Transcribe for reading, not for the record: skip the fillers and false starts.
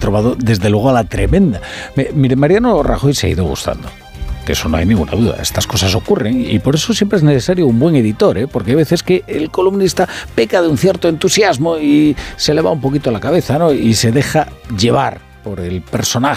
trovado desde luego a la tremenda. Mire, Mariano Rajoy se ha ido gustando. Que eso no hay ninguna duda, estas cosas ocurren y por eso siempre es necesario un buen editor, porque hay veces que el columnista peca de un cierto entusiasmo y se le va un poquito la cabeza, ¿no? Y se deja llevar por el personaje